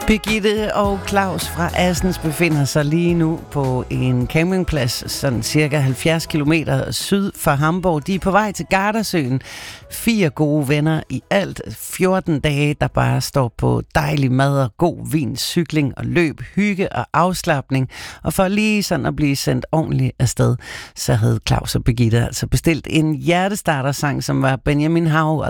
Birgitte og Claus fra Assens befinder sig lige nu på en campingplads, sådan cirka 70 kilometer syd for Hamburg. De er på vej til Gardasøen. 4 gode venner i alt. 14 dage, der bare står på dejlig mad og god vin, cykling og løb, hygge og afslapning. Og for lige sådan at blive sendt ordentligt afsted, så havde Claus og Birgitte altså bestilt en hjertestartersang, som var Benjamin Hav